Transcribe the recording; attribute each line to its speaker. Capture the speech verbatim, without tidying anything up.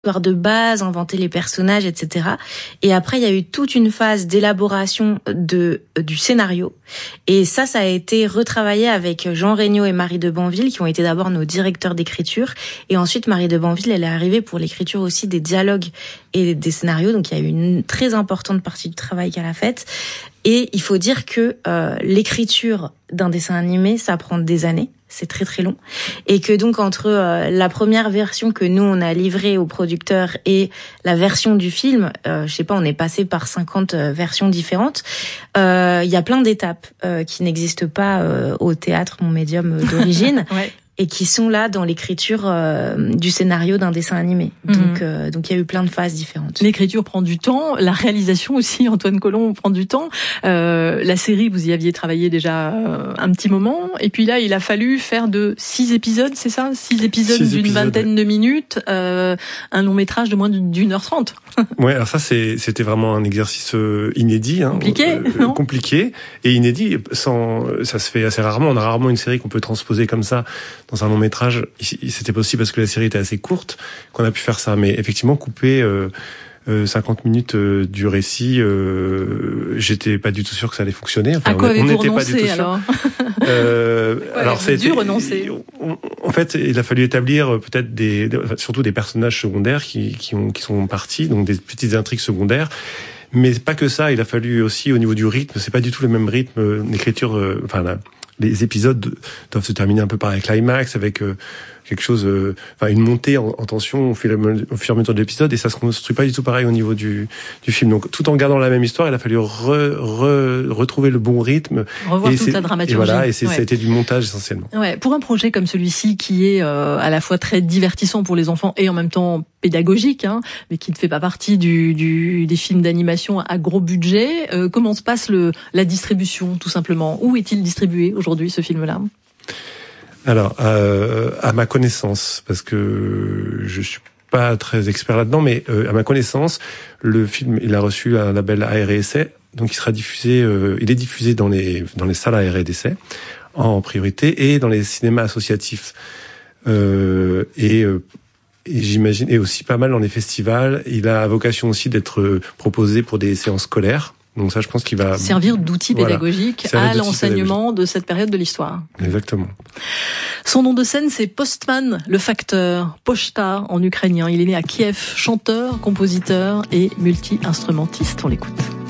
Speaker 1: de base, inventer les personnages, et cetera. Et après, il y a eu toute une phase d'élaboration de du scénario. Et ça, ça a été retravaillé avec Jean Regnault et Marie de Banville, qui ont été d'abord nos directeurs d'écriture. Et ensuite, Marie de Banville, elle est arrivée pour l'écriture aussi des dialogues et des scénarios. Donc, il y a eu une très importante partie du travail qu'elle a faite. Et il faut dire que euh, l'écriture d'un dessin animé, ça prend des années. C'est très très long. Et que donc entre euh, la première version que nous on a livrée aux producteurs et la version du film, euh, je sais pas, on est passé par cinquante euh, versions différentes. Il euh, y a plein d'étapes euh, qui n'existent pas euh, au théâtre, mon médium euh, d'origine. Ouais. Et qui sont là dans l'écriture euh, du scénario d'un dessin animé. Mmh. Donc, euh, donc il y a eu plein de phases différentes.
Speaker 2: L'écriture prend du temps, la réalisation aussi, Antoine Colomb, prend du temps. Euh, la série, vous y aviez travaillé déjà euh, un petit moment, et puis là, il a fallu faire de six épisodes, c'est ça, six épisodes six d'une épisodes, vingtaine ouais. de minutes, euh, un long métrage de moins d'une heure trente.
Speaker 3: Ouais, alors ça, c'est, c'était vraiment un exercice euh, inédit, hein,
Speaker 2: compliqué,
Speaker 3: euh,
Speaker 2: non
Speaker 3: compliqué et inédit. Sans, ça se fait assez rarement. On a rarement une série qu'on peut transposer comme ça dans un long métrage. C'était possible parce que la série était assez courte qu'on a pu faire ça. Mais effectivement, couper euh, euh, cinquante minutes euh, du récit, euh, j'étais pas du tout sûr que ça allait fonctionner.
Speaker 2: Enfin, à quoi avez-vous renoncé alors
Speaker 3: euh,
Speaker 2: ouais,
Speaker 3: Alors, c'est
Speaker 2: dû renoncer.
Speaker 3: En fait, il a fallu établir peut-être des, surtout des personnages secondaires qui, qui ont, qui sont partis, donc des petites intrigues secondaires. Mais pas que ça. Il a fallu aussi au niveau du rythme. C'est pas du tout le même rythme d'écriture. Euh, enfin, la, les épisodes doivent se terminer un peu par un climax, avec euh, quelque chose, euh, enfin une montée en, en tension au fur, au fur et à mesure de l'épisode, et ça se construit pas du tout pareil au niveau du, du film. Donc, tout en gardant la même histoire, il a fallu re, re, retrouver le bon rythme,
Speaker 2: revoir et toute la dramaturgie.
Speaker 3: Et voilà, et c'est, ouais. ça a été du montage essentiellement.
Speaker 2: Ouais, pour un projet comme celui-ci qui est euh, à la fois très divertissant pour les enfants et en même temps pédagogique, hein, mais qui ne fait pas partie du, du des films d'animation à gros budget. Euh, comment se passe le la distribution, tout simplement? Où est-il distribué aujourd'hui, ce film-là?
Speaker 3: Alors, euh, à ma connaissance, parce que je suis pas très expert là-dedans, mais euh, à ma connaissance, le film, il a reçu un label A R et Essai, donc il sera diffusé, euh, il est diffusé dans les dans les salles A R et d'essai en priorité et dans les cinémas associatifs euh, et euh, Et j'imagine, et aussi pas mal dans les festivals. Il a vocation aussi d'être proposé pour des séances scolaires. Donc ça, je pense qu'il va
Speaker 2: servir d'outil voilà, pédagogique à l'enseignement de cette période de l'histoire.
Speaker 3: Exactement.
Speaker 2: Son nom de scène, c'est Postman, le facteur, Pochta en ukrainien. Il est né à Kiev, chanteur, compositeur et multi-instrumentiste. On l'écoute.